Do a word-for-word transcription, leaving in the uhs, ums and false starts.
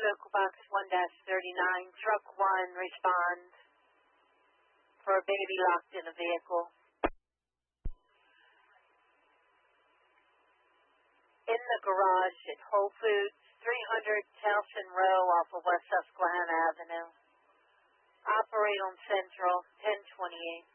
local box one dash thirty-nine, truck one, respond for a baby locked in a vehicle. In the garage at Whole Foods, three hundred Towson Row off of West Susquehanna Avenue. Operate on Central, ten twenty-eight.